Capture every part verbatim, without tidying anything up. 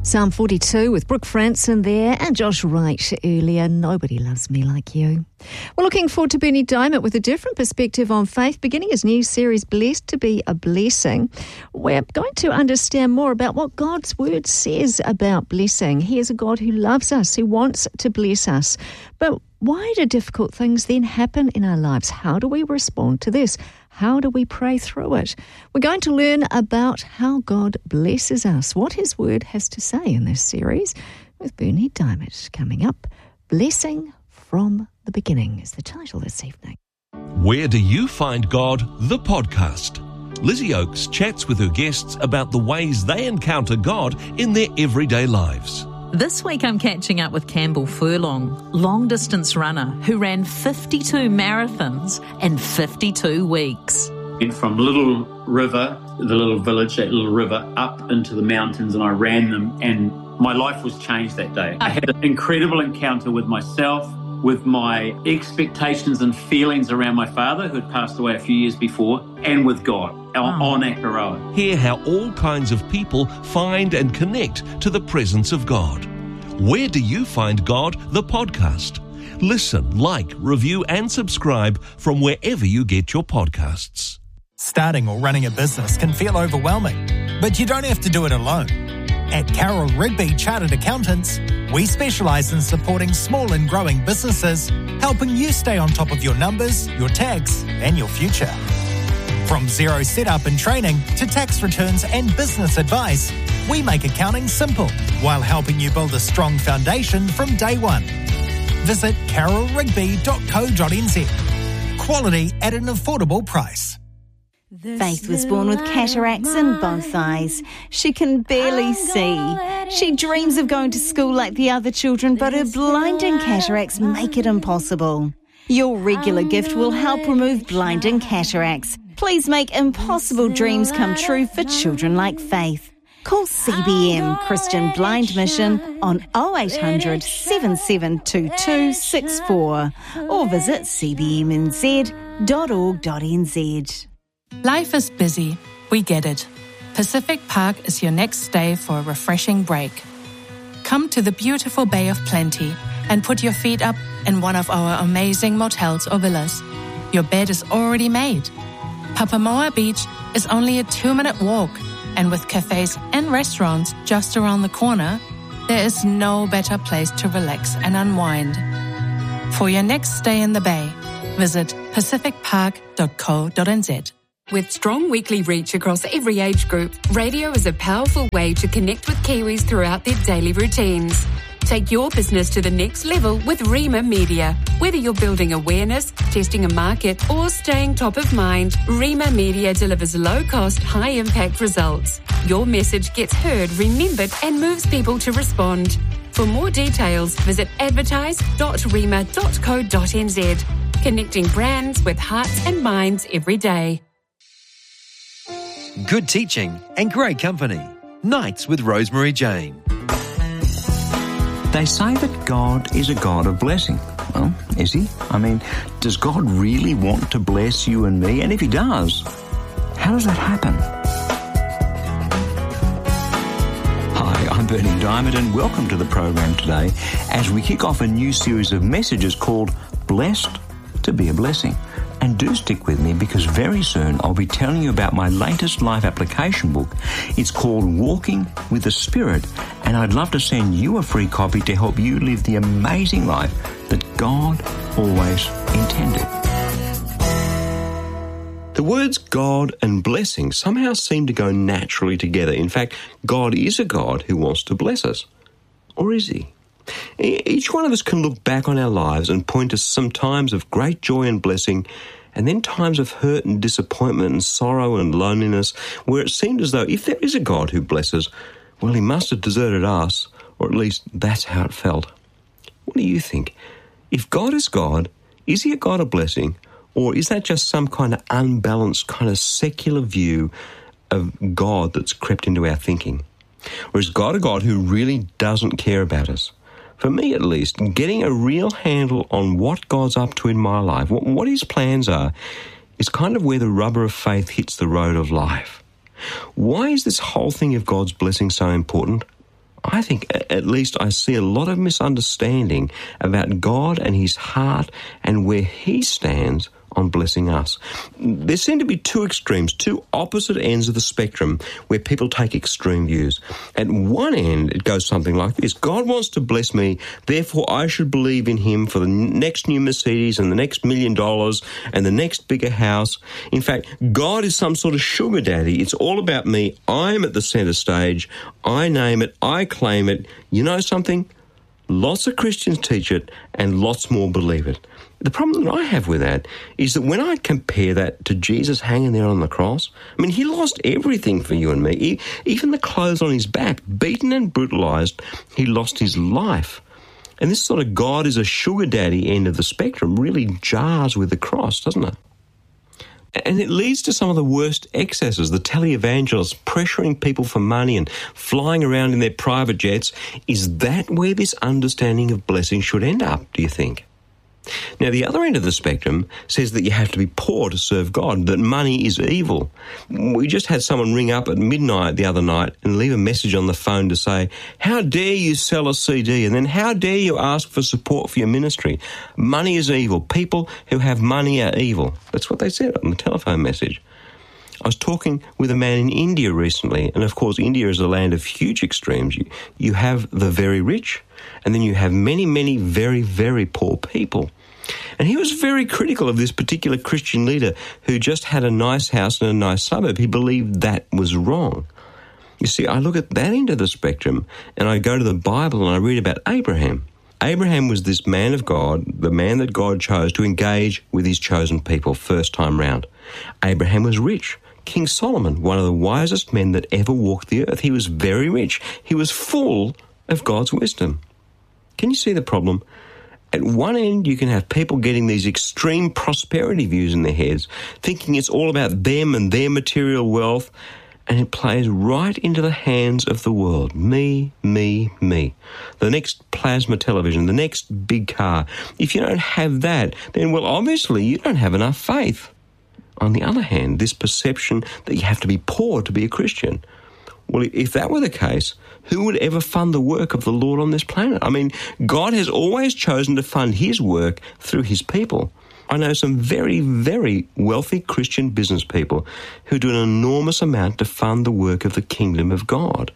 Psalm forty-two with Brooke Franson there and Josh Wright earlier. Nobody loves me like you. We're looking forward to Berni Dymet with a different perspective on faith, beginning his new series, Blessed to be a Blessing. We're going to understand more about what God's Word says about blessing. He is a God who loves us, who wants to bless us. But why do difficult things then happen in our lives? How do we respond to this? How do we pray through it? We're going to learn about how God blesses us, what His Word has to say in this series with Berni Dymet. Coming up, Blessing from the Beginning is the title this evening. Where Do You Find God? The podcast. Lizzie Oakes chats with her guests about the ways they encounter God in their everyday lives. This week I'm catching up with Campbell Furlong, long-distance runner who ran fifty-two marathons in fifty-two weeks. Went from Little River, the little village, that little river, up into the mountains, and I ran them, and my life was changed that day. I had an incredible encounter with myself, with my expectations and feelings around my father, who had passed away a few years before, and with God on, oh. on Akaroa. Hear how all kinds of people find and connect to the presence of God. Where Do You Find God? The podcast. Listen, like, review and subscribe from wherever you get your podcasts. Starting or running a business can feel overwhelming, but you don't have to do it alone. At Carroll Rigby Chartered Accountants, we specialise in supporting small and growing businesses, helping you stay on top of your numbers, your tax and your future. From zero setup and training to tax returns and business advice, we make accounting simple while helping you build a strong foundation from day one. Visit carroll rigby dot co dot n z. Quality at an affordable price. Faith was born with cataracts in both eyes. She can barely see. She dreams of going to school like the other children, but her blinding cataracts make it impossible. Your regular gift will help remove blinding cataracts. Please make impossible dreams come true for children like Faith. Call C B M Christian Blind Mission on oh eight hundred, seven seven two two six four or visit c b m n z dot org dot n z. Life is busy. We get it. Pacific Park is your next stay for a refreshing break. Come to the beautiful Bay of Plenty and put your feet up in one of our amazing motels or villas. Your bed is already made. Papamoa Beach is only a two-minute walk, and with cafes and restaurants just around the corner, there is no better place to relax and unwind. For your next stay in the Bay, visit pacific park dot co dot n z. With strong weekly reach across every age group, radio is a powerful way to connect with Kiwis throughout their daily routines. Take your business to the next level with Rima Media. Whether you're building awareness, testing a market, or staying top of mind, Rima Media delivers low-cost, high-impact results. Your message gets heard, remembered, and moves people to respond. For more details, visit advertise dot rima dot co dot n z. Connecting brands with hearts and minds every day. Good teaching and great company. Nights with Rosemary Jane. They say that God is a God of blessing. Well, is He? I mean, does God really want to bless you and me? And if He does, how does that happen? Hi, I'm Berni Dymet and welcome to the program today as we kick off a new series of messages called Blessed to be a Blessing. And do stick with me because very soon I'll be telling you about my latest life application book. It's called Walking with the Spirit, and I'd love to send you a free copy to help you live the amazing life that God always intended. The words God and blessing somehow seem to go naturally together. In fact, God is a God who wants to bless us. Or is He? Each one of us can look back on our lives and point to some times of great joy and blessing, and then times of hurt and disappointment and sorrow and loneliness, where it seemed as though if there is a God who blesses, well, He must have deserted us, or at least that's how it felt. What do you think? If God is God, is He a God of blessing, or is that just some kind of unbalanced, kind of secular view of God that's crept into our thinking? Or is God a God who really doesn't care about us? For me, at least, getting a real handle on what God's up to in my life, what, what His plans are, is kind of where the rubber of faith hits the road of life. Why is this whole thing of God's blessing so important? I think at least I see a lot of misunderstanding about God and his heart and where he stands on blessing us. There seem to be two extremes, two opposite ends of the spectrum where people take extreme views. At one end, it goes something like this: God wants to bless me, therefore I should believe in him for the next new Mercedes and the next million dollars and the next bigger house. In fact, God is some sort of sugar daddy. It's all about me. I'm at the centre stage. I name it. I claim it. You know something? Lots of Christians teach it and lots more believe it. The problem that I have with that is that when I compare that to Jesus hanging there on the cross, I mean, he lost everything for you and me, he, even the clothes on his back, beaten and brutalised, he lost his life. And this sort of God is a sugar daddy end of the spectrum really jars with the cross, doesn't it? And it leads to some of the worst excesses. The televangelists pressuring people for money and flying around in their private jets. Is that where this understanding of blessing should end up, do you think? Now, the other end of the spectrum says that you have to be poor to serve God, that money is evil. We just had someone ring up at midnight the other night and leave a message on the phone to say, how dare you sell a C D? And then how dare you ask for support for your ministry? Money is evil. People who have money are evil. That's what they said on the telephone message. I was talking with a man in India recently, and of course India is a land of huge extremes. You, you have the very rich, and then you have many, many very, very poor people. And he was very critical of this particular Christian leader who just had a nice house in a nice suburb. He believed that was wrong. You see, I look at that end of the spectrum, and I go to the Bible and I read about Abraham. Abraham was this man of God, the man that God chose to engage with his chosen people first time round. Abraham was rich. King Solomon, one of the wisest men that ever walked the earth, he was very rich. He was full of God's wisdom. Can you see the problem? At one end, you can have people getting these extreme prosperity views in their heads, thinking it's all about them and their material wealth, and it plays right into the hands of the world. Me, me, me. The next plasma television, the next big car. If you don't have that, then, well, obviously you don't have enough faith. On the other hand, this perception that you have to be poor to be a Christian. Well, if that were the case, who would ever fund the work of the Lord on this planet? I mean, God has always chosen to fund his work through his people. I know some very, very wealthy Christian business people who do an enormous amount to fund the work of the kingdom of God.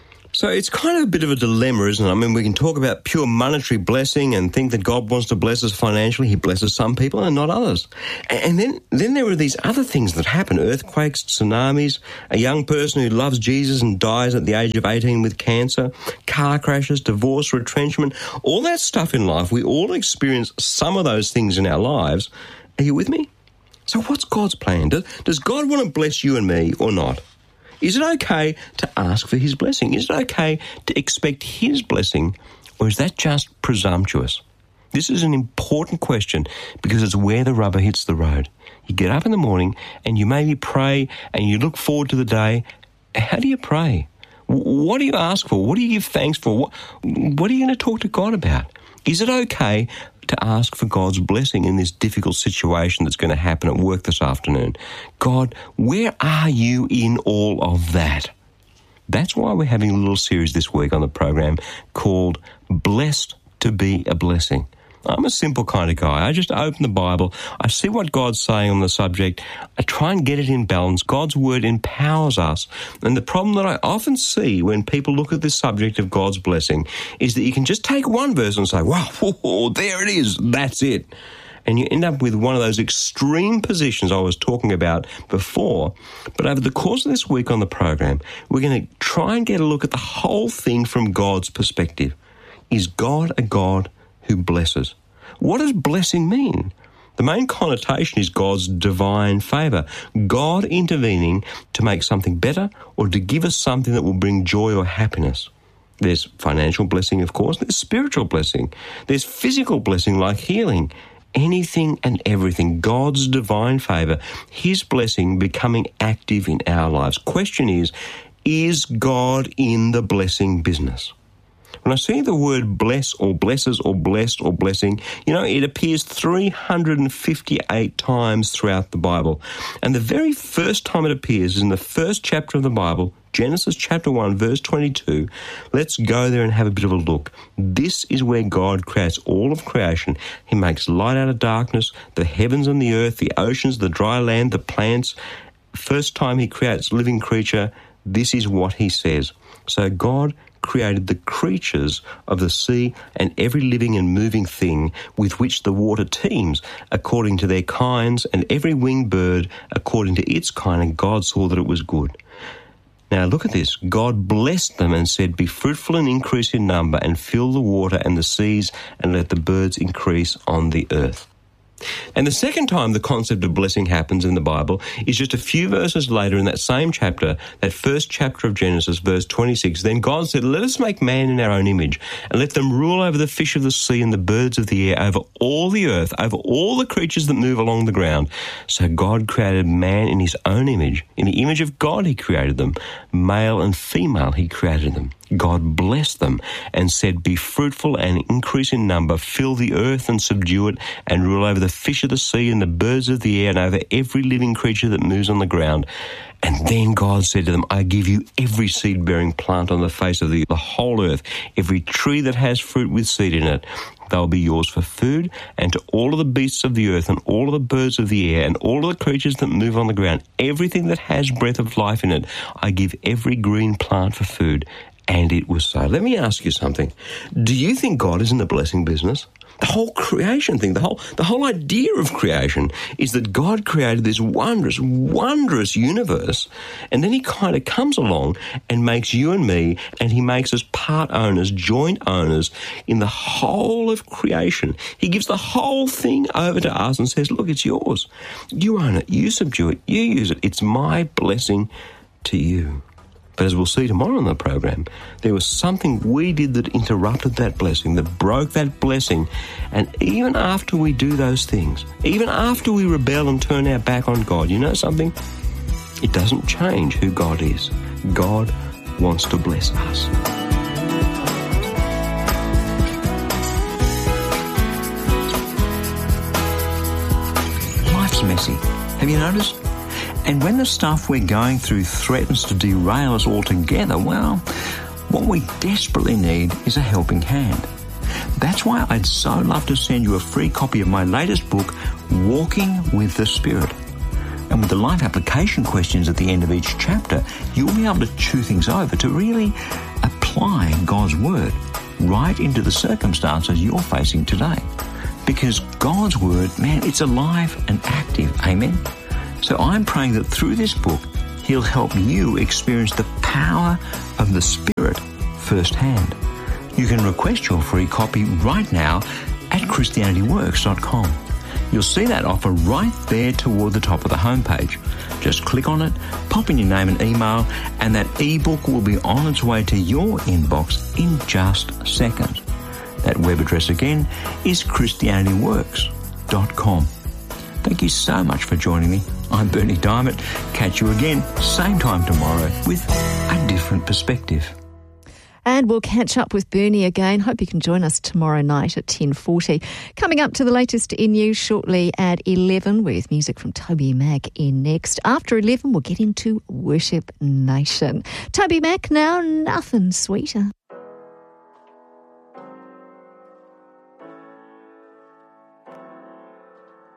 So it's kind of a bit of a dilemma, isn't it? I mean, we can talk about pure monetary blessing and think that God wants to bless us financially. He blesses some people and not others. And then, then there are these other things that happen, earthquakes, tsunamis, a young person who loves Jesus and dies at the age of eighteen with cancer, car crashes, divorce, retrenchment, all that stuff in life. We all experience some of those things in our lives. Are you with me? So what's God's plan? Does, does God want to bless you and me or not? Is it okay to ask for his blessing? Is it okay to expect his blessing, or is that just presumptuous? This is an important question because it's where the rubber hits the road. You get up in the morning and you maybe pray and you look forward to the day. How do you pray? What do you ask for? What do you give thanks for? What, what are you going to talk to God about? Is it okay to ask for God's blessing in this difficult situation that's going to happen at work this afternoon? God, where are you in all of that? That's why we're having a little series this week on the program called Blessed to be a Blessing. I'm a simple kind of guy. I just open the Bible, I see what God's saying on the subject, I try and get it in balance. God's word empowers us. And the problem that I often see when people look at this subject of God's blessing is that you can just take one verse and say, wow, whoa, there it is, that's it. And you end up with one of those extreme positions I was talking about before. But over the course of this week on the program, we're going to try and get a look at the whole thing from God's perspective. Is God a God who blesses? What does blessing mean? The main connotation is God's divine favour, God intervening to make something better or to give us something that will bring joy or happiness. There's financial blessing, of course. There's spiritual blessing. There's physical blessing like healing. Anything and everything, God's divine favour, his blessing becoming active in our lives. Question is, is God in the blessing business? When I see the word bless or blesses or blessed or blessing, you know, it appears three hundred fifty-eight times throughout the Bible. And the very first time it appears is in the first chapter of the Bible, Genesis chapter one, verse twenty-two. Let's go there and have a bit of a look. This is where God creates all of creation. He makes light out of darkness, the heavens and the earth, the oceans, the dry land, the plants. First time he creates living creature, this is what he says. So God created the creatures of the sea and every living and moving thing with which the water teems, according to their kinds, and every winged bird according to its kind, and God saw that it was good. Now look at this. God blessed them and said, "Be fruitful and increase in number, and fill the water and the seas, and let the birds increase on the earth." And the second time the concept of blessing happens in the Bible is just a few verses later in that same chapter, that first chapter of Genesis, verse twenty-six. Then God said, "Let us make man in our own image, and let them rule over the fish of the sea and the birds of the air, over all the earth, over all the creatures that move along the ground." So God created man in his own image. In the image of God he created them. Male and female he created them. God blessed them and said, "Be fruitful and increase in number, fill the earth and subdue it, and rule over the fish of the sea and the birds of the air, and over every living creature that moves on the ground." And then God said to them, "I give you every seed-bearing plant on the face of the, the whole earth, every tree that has fruit with seed in it. They'll be yours for food, and to all of the beasts of the earth, and all of the birds of the air, and all of the creatures that move on the ground, everything that has breath of life in it, I give every green plant for food." And it was so. Let me ask you something. Do you think God is in the blessing business? The whole creation thing, the whole the whole idea of creation is that God created this wondrous, wondrous universe, and then he kind of comes along and makes you and me, and he makes us part owners, joint owners in the whole of creation. He gives the whole thing over to us and says, "Look, it's yours. You own it. You subdue it. You use it. It's my blessing to you." But as we'll see tomorrow on the program, there was something we did that interrupted that blessing, that broke that blessing. And even after we do those things, even after we rebel and turn our back on God, you know something? It doesn't change who God is. God wants to bless us. Life's messy. Have you noticed? And when the stuff we're going through threatens to derail us altogether, well, what we desperately need is a helping hand. That's why I'd so love to send you a free copy of my latest book, Walking with the Spirit. And with the life application questions at the end of each chapter, you'll be able to chew things over to really apply God's Word right into the circumstances you're facing today. Because God's Word, man, it's alive and active. Amen? So I'm praying that through this book, he'll help you experience the power of the Spirit firsthand. You can request your free copy right now at Christianity Works dot com. You'll see that offer right there toward the top of the homepage. Just click on it, pop in your name and email, and that ebook will be on its way to your inbox in just seconds. That web address again is Christianity Works dot com. Thank you so much for joining me. I'm Bernie Diamond. Catch you again, same time tomorrow, with a different perspective. And we'll catch up with Bernie again. Hope you can join us tomorrow night at ten forty. Coming up to the latest in news shortly at eleven, with music from Toby Mac in next. After eleven, we'll get into Worship Nation. Toby Mac now, nothing sweeter.